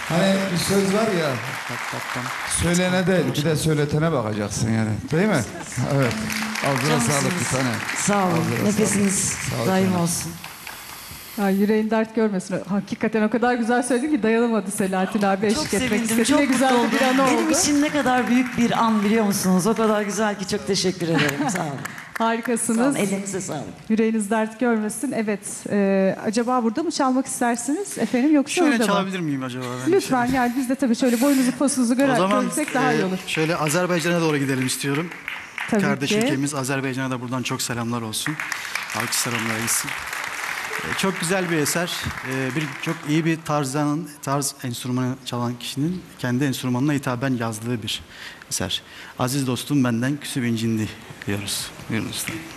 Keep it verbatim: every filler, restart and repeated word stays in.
Hani bir söz var ya, söylene değil, bir de söyletene bakacaksın yani. Değil mi? Evet. Ağzına sağlık bir tane. Sağ olun. Ağzına Nefesiniz sağlık. daim Sağlık. olsun. Ya yüreğin dert görmesin. Hakikaten o kadar güzel söyledin ki dayanamadı Selahattin abi Çok eşlik etmek sevindim, istedi. çok Ne mutlu güzel oldum. bir an oldu. Benim için ne kadar büyük bir an biliyor musunuz? O kadar güzel ki çok teşekkür ederim. Sağ olun. Sağ olun. Harikasınız. Elinize sağlık. Yüreğiniz dert görmesin. Evet. e, acaba burada mı çalmak istersiniz efendim yoksa Şöyle orada mı? çalabilir miyim acaba? Ben Lütfen yani biz de tabii şöyle boynunuzu posunuzu O görer, zaman görürsek daha e, iyi olur. şöyle Azerbaycan'a doğru gidelim istiyorum. Tabii Kardeş ki. ülkemiz Azerbaycan'a da buradan çok selamlar olsun. Alkışlar onlara gitsin. E, çok güzel bir eser. E, bir çok iyi bir tarzdan tarz enstrümanı çalan kişinin kendi enstrümanına hitaben yazdığı bir eser. Aziz dostum benden küsüp incindi diyoruz. Buyurun usta.